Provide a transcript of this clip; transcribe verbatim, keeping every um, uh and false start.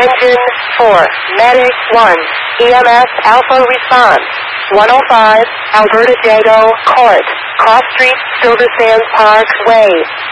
Engine four, Medic one, E M S Alpha response, one oh five, Alberta Dago Court, Cross Street, Silver Sands Park Way.